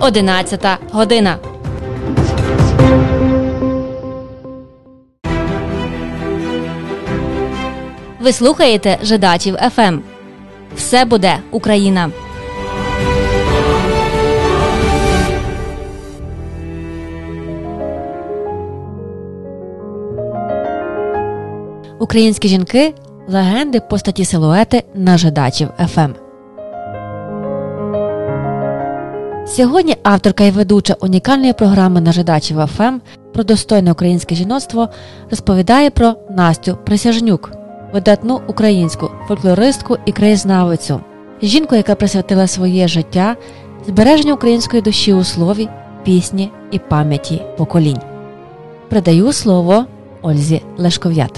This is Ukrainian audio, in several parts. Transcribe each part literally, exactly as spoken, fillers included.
одинадцята година. Ви слухаєте Жидачів еф ем. Все буде Україна. Українські жінки – легенди, постаті, силуети на Жидачів еф ем. Сьогодні авторка і ведуча унікальної програми на Жидачів еф ем про достойне українське жіноцтво розповідає про Настю Присяжнюк, видатну українську фольклористку і краєзнавицю. Жінку, яка присвятила своє життя збереженню української душі у слові, пісні і пам'яті поколінь. Передаю слово Ользі Лешков'ят.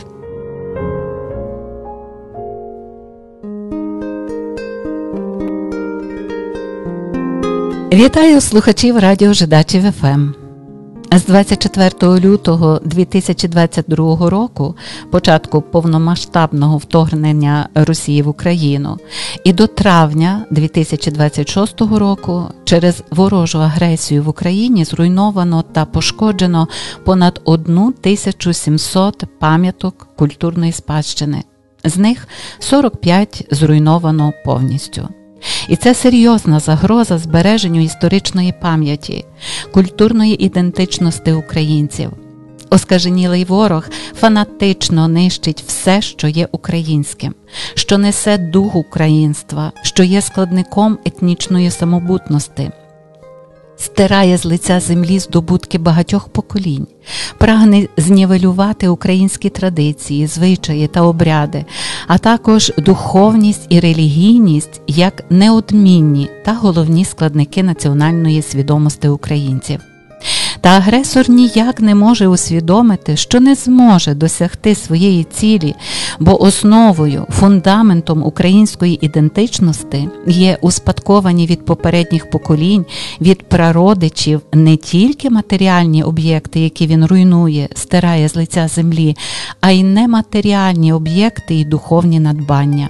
Вітаю слухачів радіо Жидачів еф ем. З двадцять четвертого лютого дві тисячі двадцять другого року, початку повномасштабного вторгнення Росії в Україну, і до травня дві тисячі двадцять шостого року через ворожу агресію в Україні зруйновано та пошкоджено понад тисячу сімсот пам'яток культурної спадщини. З них сорок п'ять зруйновано повністю. І це серйозна загроза збереженню історичної пам'яті, культурної ідентичності українців. Оскаженілий ворог фанатично нищить все, що є українським, що несе дух українства, що є складником етнічної самобутності. Стирає з лиця землі здобутки багатьох поколінь, прагне знівелювати українські традиції, звичаї та обряди, а також духовність і релігійність як неодмінні та головні складники національної свідомості українців. Та агресор ніяк не може усвідомити, що не зможе досягти своєї цілі, бо основою, фундаментом української ідентичності є успадковані від попередніх поколінь, від прародичів не тільки матеріальні об'єкти, які він руйнує, стирає з лиця землі, а й нематеріальні об'єкти і духовні надбання.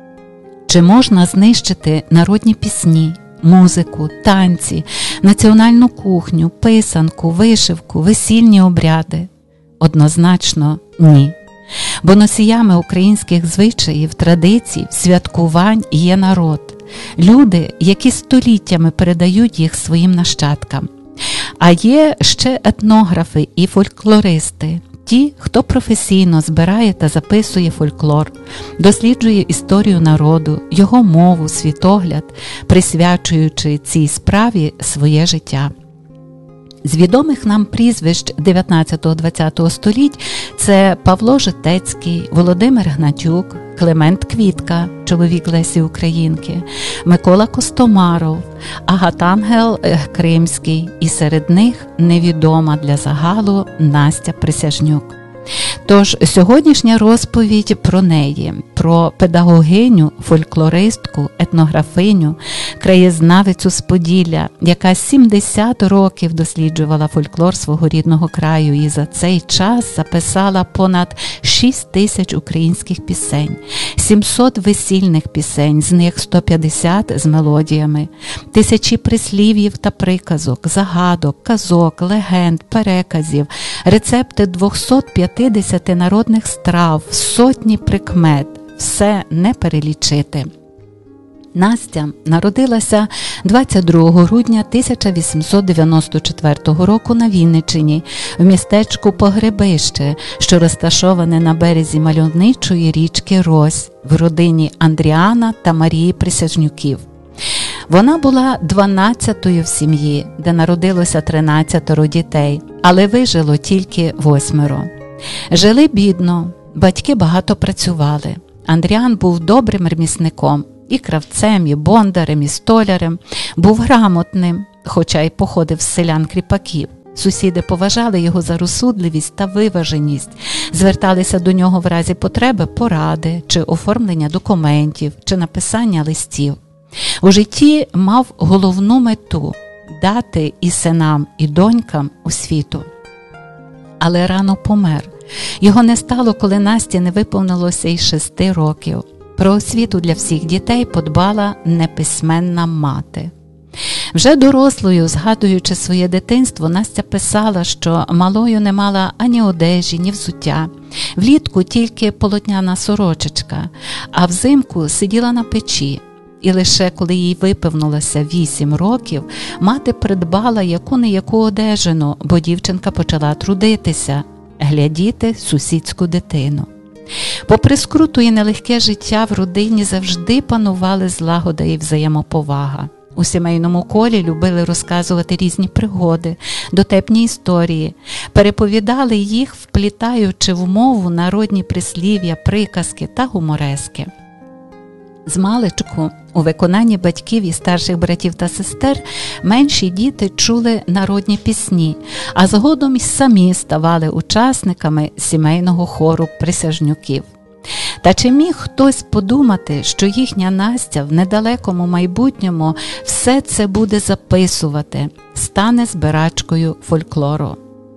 Чи можна знищити народні пісні, музику, танці, національну кухню, писанку, вишивку, весільні обряди? Однозначно ні. Бо носіями українських звичаїв, традицій, святкувань є народ. Люди, які століттями передають їх своїм нащадкам. А є ще етнографи і фольклористи. Ті, хто професійно збирає та записує фольклор, досліджує історію народу, його мову, світогляд, присвячуючи цій справі своє життя. З відомих нам прізвищ дев'ятнадцятого-двадцятого століть це Павло Житецький, Володимир Гнатюк, Климент Квітка, чоловік Лесі Українки, Микола Костомаров, Агатангел Кримський і серед них невідома для загалу Настя Присяжнюк. Тож сьогоднішня розповідь про неї, про педагогиню, фольклористку, етнографиню, краєзнавицю з Поділля, яка сімдесят років досліджувала фольклор свого рідного краю і за цей час записала понад шість тисяч українських пісень, сімсот весільних пісень, з них сто п'ятдесят з мелодіями, тисячі прислів'їв та приказок, загадок, казок, легенд, переказів, рецепти двохсот п'ятдесят народних страв, сотні прикмет, все не перелічити. Настя народилася двадцять другого грудня тисяча вісімсот дев'яносто четвертого року на Вінниччині, в містечку Погребище, що розташоване на березі мальовничої річки Рось, в родині Андріана та Марії Присяжнюків. Вона була дванадцятою в сім'ї, де народилося тринадцятеро дітей, але вижило тільки восьмеро. Жили бідно, батьки багато працювали. Андріан був добрим ремісником, і кравцем, і бондарем, і столярем, був грамотним, хоча й походив з селян-кріпаків. Сусіди поважали його за розсудливість та виваженість, зверталися до нього в разі потреби поради, чи оформлення документів, чи написання листів. У житті мав головну мету – дати і синам, і донькам освіту. Але рано помер. Його не стало, коли Насті не виповнилося й шести років. Про освіту для всіх дітей подбала неписьменна мати. Вже дорослою, згадуючи своє дитинство, Настя писала, що малою не мала ані одежі, ні взуття. Влітку тільки полотняна сорочечка, а взимку сиділа на печі. І лише коли їй виповнилося вісім років, мати придбала яку-не-яку одежину, бо дівчинка почала трудитися, глядіти сусідську дитину. Попри скруту і нелегке життя, в родині завжди панували злагода і взаємоповага. У сімейному колі любили розказувати різні пригоди, дотепні історії, переповідали їх, вплітаючи в мову народні прислів'я, приказки та гуморески. Змалечку, у виконанні батьків і старших братів та сестер, менші діти чули народні пісні, а згодом й самі ставали учасниками сімейного хору присяжнюків. Та чи міг хтось подумати, що їхня Настя в недалекому майбутньому все це буде записувати, стане збирачкою фольклору?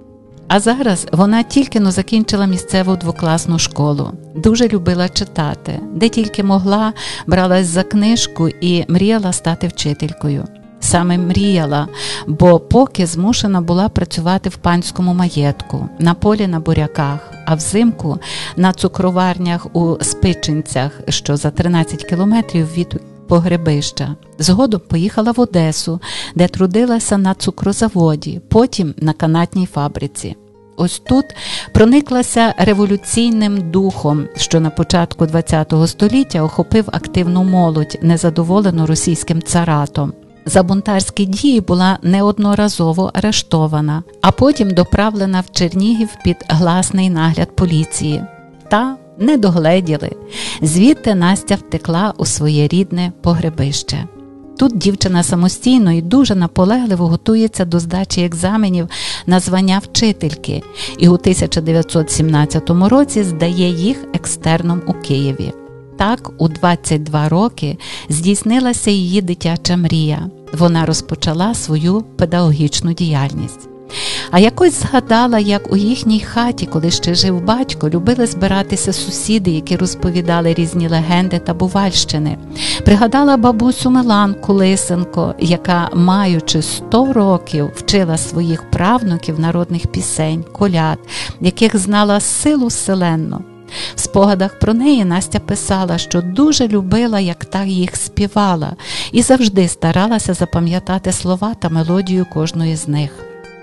А зараз вона тільки-но закінчила місцеву двокласну школу. Дуже любила читати, де тільки могла, бралась за книжку і мріяла стати вчителькою. Саме мріяла, бо поки змушена була працювати в панському маєтку, на полі на буряках, а взимку на цукроварнях у Спичинцях, що за тринадцять кілометрів від Погребища. Згодом поїхала в Одесу, де трудилася на цукрозаводі, потім на канатній фабриці. Ось тут прониклася революційним духом, що на початку ХХ століття охопив активну молодь, незадоволену російським царатом. За бунтарські дії була неодноразово арештована, а потім доправлена в Чернігів під гласний нагляд поліції. Та не догледіли. Звідти Настя втекла у своє рідне Погребище. Тут дівчина самостійно і дуже наполегливо готується до здачі екзаменів на звання вчительки і у тисяча дев'ятсот сімнадцятому році здає їх екстерном у Києві. Так, у двадцять два роки здійснилася її дитяча мрія. Вона розпочала свою педагогічну діяльність. А якось згадала, як у їхній хаті, коли ще жив батько, любили збиратися сусіди, які розповідали різні легенди та бувальщини. Пригадала бабусю Миланку Лисенко, яка, маючи сто років, вчила своїх правнуків народних пісень, коляд, яких знала силу вселенну. В спогадах про неї Настя писала, що дуже любила, як та їх співала, і завжди старалася запам'ятати слова та мелодію кожної з них.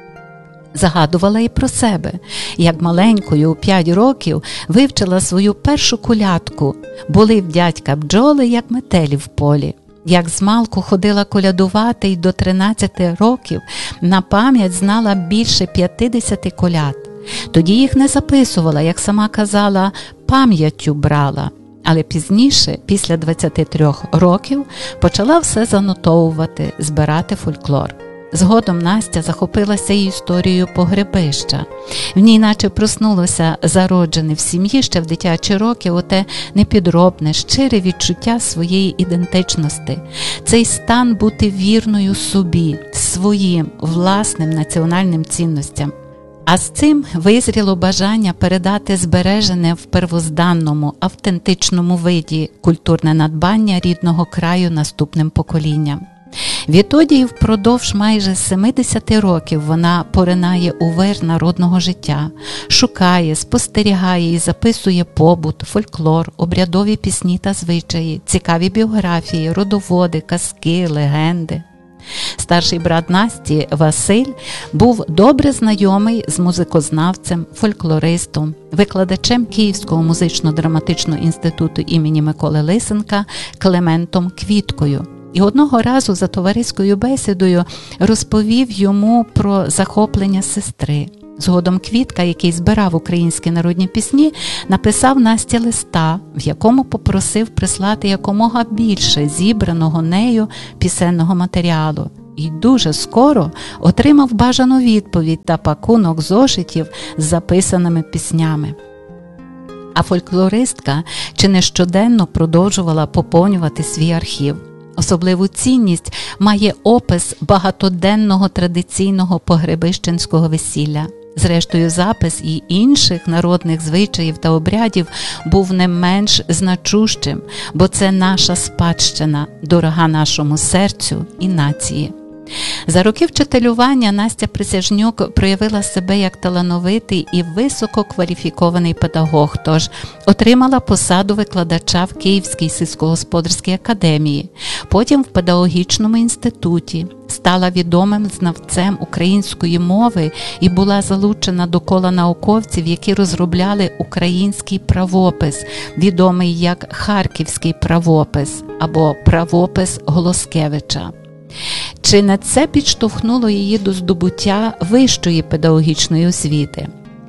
Загадувала і про себе, як маленькою у п'ять років вивчила свою першу колядку «Були в дядька бджоли, як метелі в полі». Як змалку ходила колядувати і до тринадцяти років на пам'ять знала більше п'ятдесят коляд. Тоді їх не записувала, як сама казала, пам'яттю брала. Але пізніше, після двадцяти трьох років, почала все занотовувати, збирати фольклор. Згодом Настя захопилася і історією Погребища. В ній наче проснулося зароджене в сім'ї ще в дитячі роки оте непідробне, щире відчуття своєї ідентичності. Цей стан бути вірною собі, своїм, власним національним цінностям. А з цим визріло бажання передати збережене в первозданному, автентичному виді культурне надбання рідного краю наступним поколінням. Відтоді і впродовж майже сімдесят років вона поринає у вир народного життя, шукає, спостерігає і записує побут, фольклор, обрядові пісні та звичаї, цікаві біографії, родоводи, казки, легенди. Старший брат Насті, Василь, був добре знайомий з музикознавцем, фольклористом, викладачем Київського музично-драматичного інституту імені Миколи Лисенка Клементом Квіткою. І одного разу за товариською бесідою розповів йому про захоплення сестри. Згодом Квітка, який збирав українські народні пісні, написав Насті листа, в якому попросив прислати якомога більше зібраного нею пісенного матеріалу. І дуже скоро отримав бажану відповідь та пакунок зошитів з записаними піснями. А фольклористка чи не щоденно продовжувала поповнювати свій архів. Особливу цінність має опис багатоденного традиційного погребищенського весілля. Зрештою, запис і інших народних звичаїв та обрядів був не менш значущим, бо це наша спадщина, дорога нашому серцю і нації. За роки вчителювання Настя Присяжнюк проявила себе як талановитий і висококваліфікований педагог, тож отримала посаду викладача в Київській сільськогосподарській академії, потім в педагогічному інституті, стала відомим знавцем української мови і була залучена до кола науковців, які розробляли український правопис, відомий як Харківський правопис або правопис Голоскевича. Чи не це підштовхнуло її до здобуття вищої педагогічної освіти?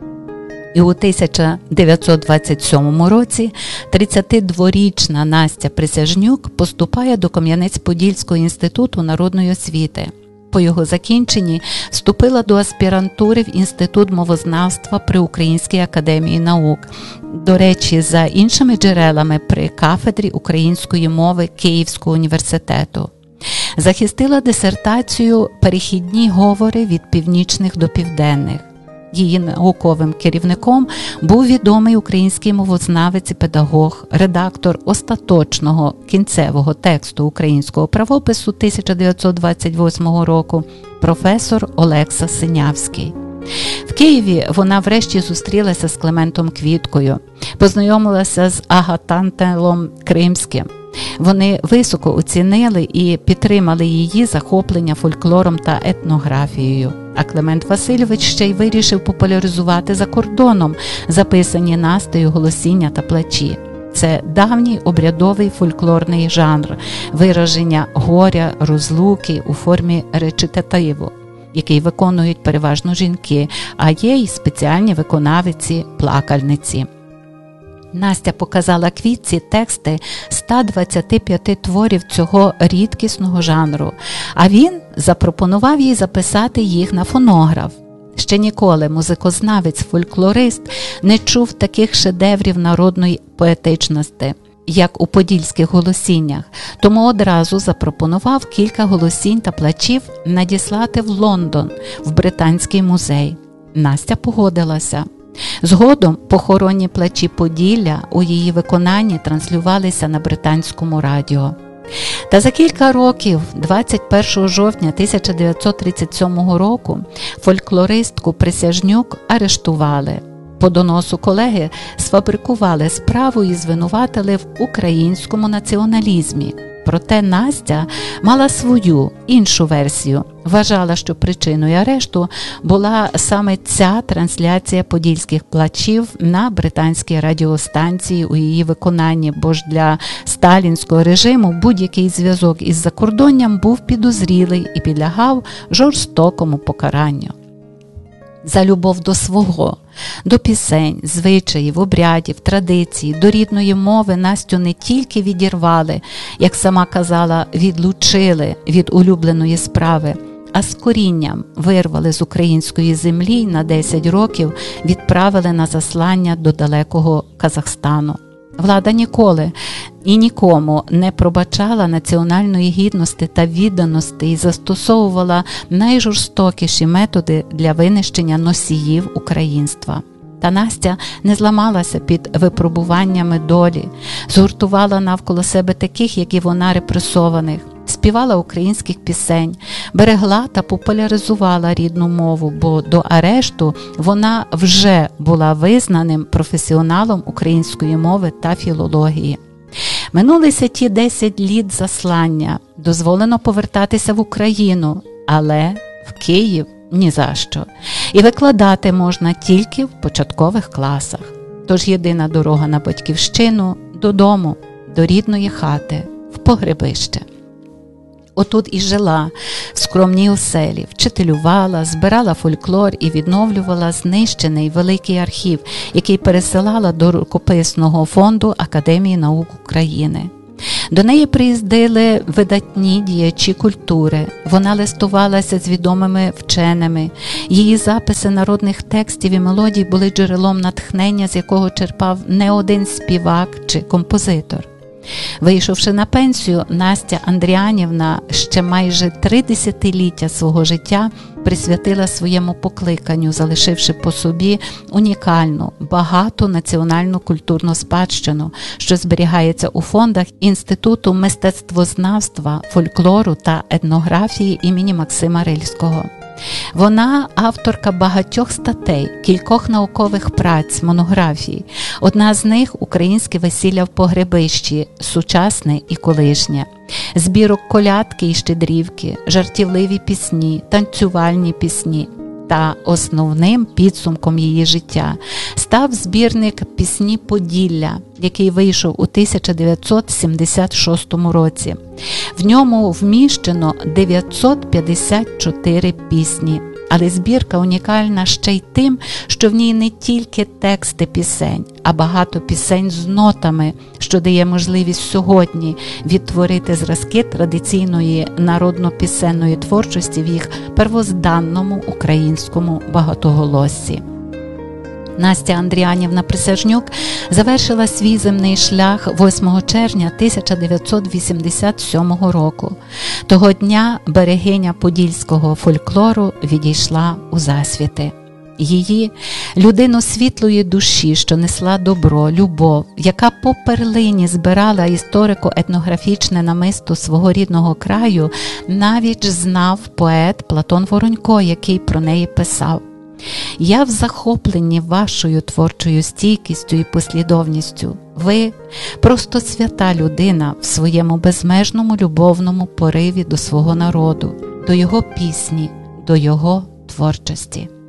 І у тисяча дев'ятсот двадцять сьомому році тридцятидворічна Настя Присяжнюк поступає до Кам'янець-Подільського інституту народної освіти. По його закінченні вступила до аспірантури в Інститут мовознавства при Українській академії наук, до речі, за іншими джерелами при кафедрі української мови Київського університету. Захистила дисертацію «Перехідні говори від північних до південних». Її науковим керівником був відомий український мовознавець і педагог, редактор остаточного кінцевого тексту українського правопису тисяча дев'ятсот двадцять восьмого року професор Олекса Синявський. В Києві вона врешті зустрілася з Клементом Квіткою, познайомилася з Агатантелом Кримським. Вони високо оцінили і підтримали її захоплення фольклором та етнографією. А Клемент Васильович ще й вирішив популяризувати за кордоном записані Настею голосіння та плачі. Це давній обрядовий фольклорний жанр, вираження горя, розлуки у формі речитативу, який виконують переважно жінки, а є й спеціальні виконавиці-плакальниці. Настя показала Квітці тексти ста двадцяти п'яти творів цього рідкісного жанру, а він запропонував їй записати їх на фонограф. Ще ніколи музикознавець-фольклорист не чув таких шедеврів народної поетичності, як у подільських голосіннях, тому одразу запропонував кілька голосінь та плачів надіслати в Лондон, в Британський музей. Настя погодилася. Згодом похоронні плачі Поділля у її виконанні транслювалися на британському радіо. Та за кілька років, двадцять першого жовтня тисяча дев'ятсот тридцять сьомого року, фольклористку Присяжнюк арештували. По доносу колеги сфабрикували справу і звинуватили в українському націоналізмі. Проте Настя мала свою, іншу версію. Вважала, що причиною арешту була саме ця трансляція подільських плачів на британській радіостанції у її виконанні, бо ж для сталінського режиму будь-який зв'язок із закордонням був підозрілий і підлягав жорстокому покаранню. За любов до свого, до пісень, звичаїв, обрядів, традицій, до рідної мови Настю не тільки відірвали, як сама казала, відлучили від улюбленої справи, а з корінням вирвали з української землі й на десять років відправили на заслання до далекого Казахстану. Влада ніколи і нікому не пробачала національної гідності та відданості і застосовувала найжорстокіші методи для винищення носіїв українства. Та Настя не зламалася під випробуваннями долі, згуртувала навколо себе таких, як і вона, репресованих, співала українських пісень, берегла та популяризувала рідну мову, бо до арешту вона вже була визнаним професіоналом української мови та філології. Минулися ті десять літ заслання, дозволено повертатися в Україну, але в Київ ні за що. І викладати можна тільки в початкових класах. Тож єдина дорога на батьківщину – додому, до рідної хати, в погребище. Отут і жила, в скромній оселі, вчителювала, збирала фольклор і відновлювала знищений великий архів, який пересилала до рукописного фонду Академії наук України. До неї приїздили видатні діячі культури, вона листувалася з відомими вченими, її записи народних текстів і мелодій були джерелом натхнення, з якого черпав не один співак чи композитор. Вийшовши на пенсію, Настя Андріанівна ще майже три десятиліття свого життя присвятила своєму покликанню, залишивши по собі унікальну, багату національну культурну спадщину, що зберігається у фондах Інституту мистецтвознавства, фольклору та етнографії імені Максима Рильського. Вона авторка багатьох статей, кількох наукових праць, монографій. Одна з них – «Українське весілля в погребищі. Сучасне і колишнє». Збірок «Колядки і щедрівки», жартівливі пісні, танцювальні пісні. Та основним підсумком її життя став збірник «Пісні Поділля», який вийшов у тисяча дев'ятсот сімдесят шостому році. В ньому вміщено дев'ятсот п'ятдесят чотири пісні. Але збірка унікальна ще й тим, що в ній не тільки тексти пісень, а багато пісень з нотами, що дає можливість сьогодні відтворити зразки традиційної народно-пісенної творчості в їх первозданному українському багатоголоссі. Настя Андріанівна Присяжнюк завершила свій земний шлях восьмого червня тисяча дев'ятсот вісімдесят сьомого року. Того дня берегиня подільського фольклору відійшла у засвіти. Її, людину світлої душі, що несла добро, любов, яка по перлині збирала історико-етнографічне намисто свого рідного краю, навіть знав поет Платон Воронько, який про неї писав: «Я в захопленні вашою творчою стійкістю і послідовністю. Ви – просто свята людина в своєму безмежному любовному пориві до свого народу, до його пісні, до його творчості».